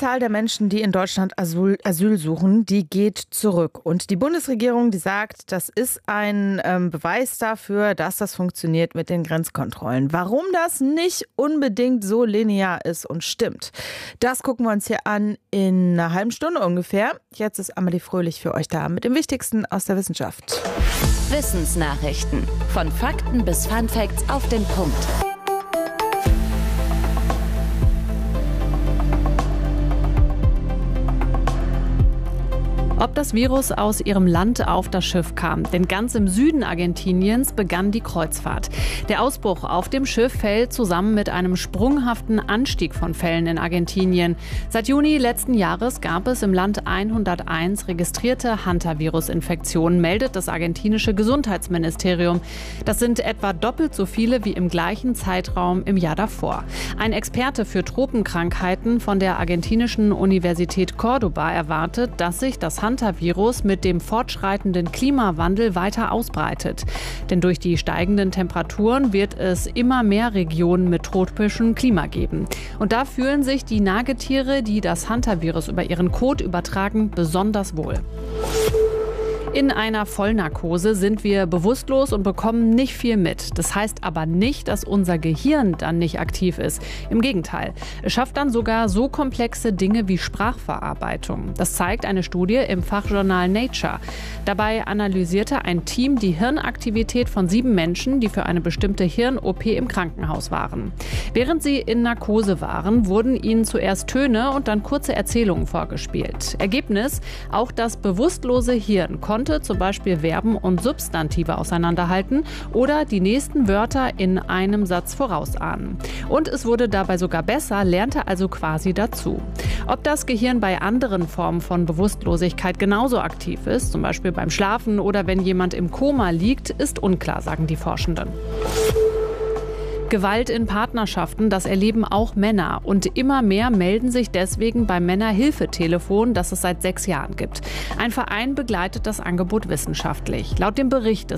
Zahl der Menschen, die in Deutschland Asyl suchen, die geht zurück. Und die Bundesregierung, die sagt, das ist ein Beweis dafür, dass das funktioniert mit den Grenzkontrollen. Warum das nicht unbedingt so linear ist und stimmt, das gucken wir uns hier an in einer halben Stunde ungefähr. Jetzt ist Amelie Fröhlich für euch da mit dem Wichtigsten aus der Wissenschaft. Wissensnachrichten. Von Fakten bis Funfacts auf den Punkt. Ob das Virus aus ihrem Land auf das Schiff kam, denn ganz im Süden Argentiniens begann die Kreuzfahrt. Der Ausbruch auf dem Schiff fällt zusammen mit einem sprunghaften Anstieg von Fällen in Argentinien. Seit Juni letzten Jahres gab es im Land 101 registrierte Hantavirus-Infektionen, meldet das argentinische Gesundheitsministerium. Das sind etwa doppelt so viele wie im gleichen Zeitraum im Jahr davor. Ein Experte für Tropenkrankheiten von der argentinischen Universität Córdoba erwartet, dass sich das Hantavirus mit dem fortschreitenden Klimawandel weiter ausbreitet. Denn durch die steigenden Temperaturen wird es immer mehr Regionen mit tropischem Klima geben. Und da fühlen sich die Nagetiere, die das Hantavirus über ihren Kot übertragen, besonders wohl. In einer Vollnarkose sind wir bewusstlos und bekommen nicht viel mit. Das heißt aber nicht, dass unser Gehirn dann nicht aktiv ist. Im Gegenteil. Es schafft dann sogar so komplexe Dinge wie Sprachverarbeitung. Das zeigt eine Studie im Fachjournal Nature. Dabei analysierte ein Team die Hirnaktivität von 7 Menschen, die für eine bestimmte Hirn-OP im Krankenhaus waren. Während sie in Narkose waren, wurden ihnen zuerst Töne und dann kurze Erzählungen vorgespielt. Ergebnis: Auch das bewusstlose Hirn konnte zum Beispiel Verben und Substantive auseinanderhalten oder die nächsten Wörter in einem Satz vorausahnen. Und es wurde dabei sogar besser, lernte also quasi dazu. Ob das Gehirn bei anderen Formen von Bewusstlosigkeit genauso aktiv ist, zum Beispiel beim Schlafen oder wenn jemand im Koma liegt, ist unklar, sagen die Forschenden. Gewalt in Partnerschaften, das erleben auch Männer. Und immer mehr melden sich deswegen beim Männerhilfetelefon, das es seit 6 Jahren gibt. Ein Verein begleitet das Angebot wissenschaftlich. Laut dem Bericht des